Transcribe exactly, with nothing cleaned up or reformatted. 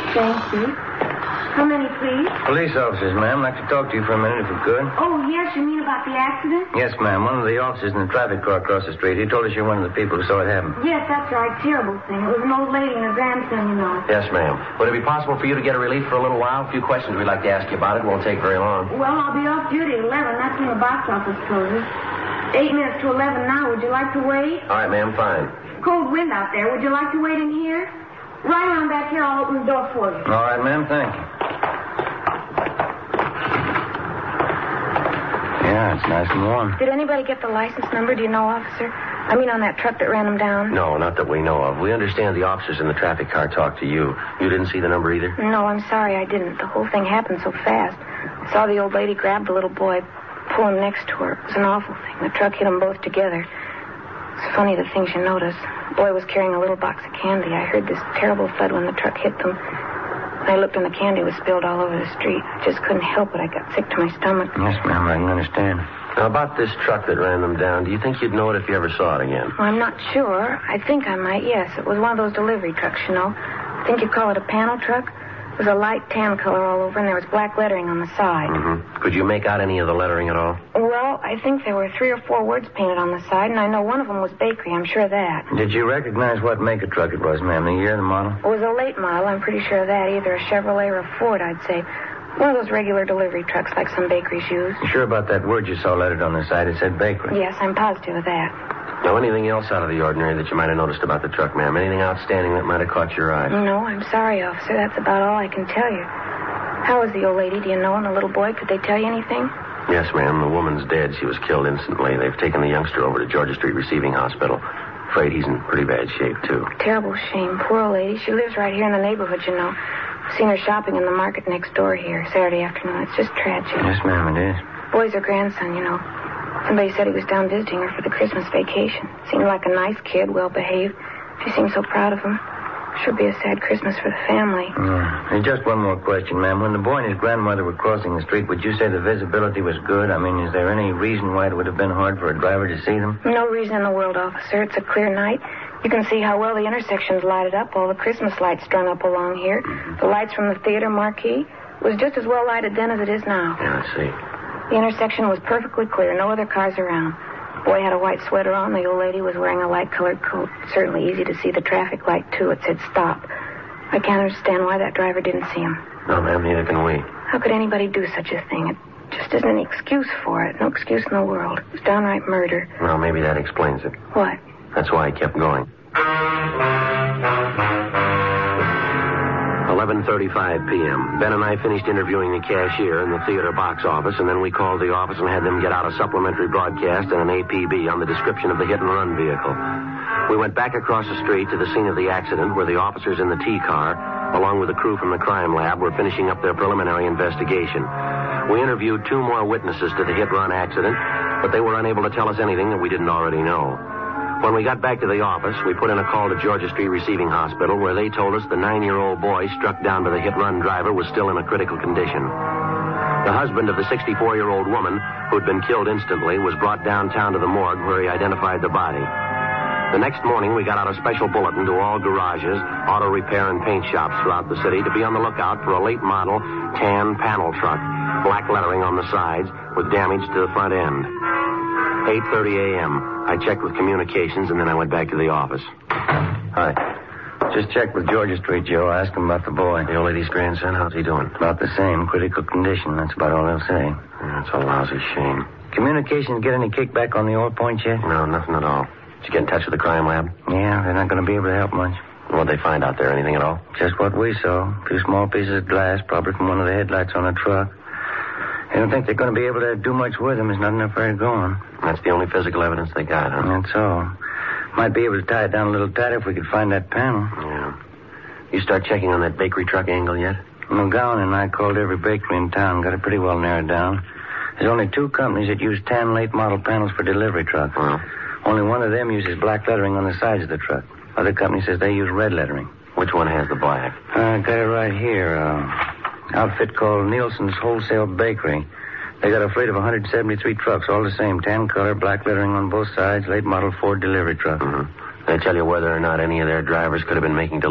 Thank you. How many, please? Police officers, ma'am. I'd like to talk to you for a minute if we could. Oh, yes, you mean about the accident? Yes, ma'am. One of the officers in the traffic car across the street. He told us you're one of the people who saw it happen. Yes, that's right. Terrible thing. It was an old lady and her grandson, you know. Yes, ma'am. Would it be possible for you to get a relief for a little while? A few questions we'd like to ask you about it. It won't take very long. Well, I'll be off duty at eleven. That's when the box office closes. Eight minutes to eleven now. Would you like to wait? All right, ma'am. Fine. Cold wind out there. Would you like to wait in here? Right on back here. I'll open the door for you. All right, ma'am. Thank you. Yeah, it's nice and warm. Did anybody get the license number? Do you know, officer? I mean, on that truck that ran them down? No, not that we know of. We understand the officers in the traffic car talked to you. You didn't see the number either? No, I'm sorry, I didn't. The whole thing happened so fast. I saw the old lady grab the little boy, pull him next to her. It was an awful thing. The truck hit them both together. It's funny the things you notice. The boy was carrying a little box of candy. I heard this terrible thud when the truck hit them. When I looked and the candy was spilled all over the street. I just couldn't help it. I got sick to my stomach. Yes, ma'am, I can understand. Now, about this truck that ran them down, do you think you'd know it if you ever saw it again? Well, I'm not sure. I think I might, yes. It was one of those delivery trucks, you know. I think you'd call it a panel truck. It was a light tan color all over, and there was black lettering on the side. Mm-hmm. Could you make out any of the lettering at all? Well, I think there were three or four words painted on the side, and I know one of them was bakery. I'm sure of that. Did you recognize what make of truck it was, ma'am? The year, the model? It was a late model. I'm pretty sure of that. Either a Chevrolet or a Ford, I'd say. One of those regular delivery trucks like some bakeries use. You sure about that word you saw lettered on the side? It said bakery. Yes, I'm positive of that. Now, anything else out of the ordinary that you might have noticed about the truck, ma'am? Anything outstanding that might have caught your eye? No, I'm sorry, officer. That's about all I can tell you. How was the old lady? Do you know? And the little boy? Could they tell you anything? Yes, ma'am. The woman's dead. She was killed instantly. They've taken the youngster over to Georgia Street Receiving Hospital. Afraid he's in pretty bad shape, too. Terrible shame. Poor old lady. She lives right here in the neighborhood, you know. I've seen her shopping in the market next door here Saturday afternoon. It's just tragic. Yes, ma'am, it is. Boy's her grandson, you know. Somebody said he was down visiting her for the Christmas vacation. Seemed like a nice kid, well-behaved. She seemed so proud of him. Should be a sad Christmas for the family. Yeah. And just one more question, ma'am. When the boy and his grandmother were crossing the street, would you say the visibility was good? I mean, is there any reason why it would have been hard for a driver to see them? No reason in the world, officer. It's a clear night. You can see how well the intersection's lighted up. All the Christmas lights strung up along here. Mm-hmm. The lights from the theater marquee was just as well lighted then as it is now. Yeah, I see. The intersection was perfectly clear. No other cars around. The boy had a white sweater on. The old lady was wearing a light-colored coat. Certainly easy to see the traffic light, too. It said stop. I can't understand why that driver didn't see him. No, ma'am, neither can we. How could anybody do such a thing? It just isn't any excuse for it. No excuse in the world. It was downright murder. Well, maybe that explains it. What? That's why he kept going. eleven thirty-five p.m. Ben and I finished interviewing the cashier in the theater box office, and then we called the office and had them get out a supplementary broadcast and an A P B on the description of the hit-and-run vehicle. We went back across the street to the scene of the accident where the officers in the T-car, along with the crew from the crime lab, were finishing up their preliminary investigation. We interviewed two more witnesses to the hit-run accident, but they were unable to tell us anything that we didn't already know. When we got back to the office, we put in a call to Georgia Street Receiving Hospital, where they told us the nine-year-old boy struck down by the hit-run driver was still in a critical condition. The husband of the sixty-four-year-old woman, who'd been killed instantly, was brought downtown to the morgue where he identified the body. The next morning, we got out a special bulletin to all garages, auto repair, and paint shops throughout the city to be on the lookout for a late-model tan panel truck, black lettering on the sides, with damage to the front end. eight thirty a.m. I checked with communications, and then I went back to the office. Hi. Just checked with Georgia Street, Joe. Asked him about the boy. The old lady's grandson, how's he doing? About the same. Critical condition. That's about all they'll say. That's a lousy shame. Communications get any kickback on the oil point yet? No, nothing at all. Did you get in touch with the crime lab? Yeah, they're not going to be able to help much. What'd they find out there? Anything at all? Just what we saw. A few small pieces of glass, probably from one of the headlights on a truck. They don't think they're going to be able to do much with them. There's not enough there to go on. That's the only physical evidence they got, huh? That's all. Might be able to tie it down a little tighter if we could find that panel. Yeah. You start checking on that bakery truck angle yet? McGowan and I called every bakery in town, got it pretty well narrowed down. There's only two companies that use tan late model panels for delivery trucks. Well? Only one of them uses black lettering on the sides of the truck. Other company says they use red lettering. Which one has the black? I uh, got it right here. Uh, outfit called Nielsen's Wholesale Bakery. They got a fleet of one hundred seventy-three trucks, all the same, tan color, black lettering on both sides, late model Ford delivery truck. Mm-hmm. They tell you whether or not any of their drivers could have been making deliveries.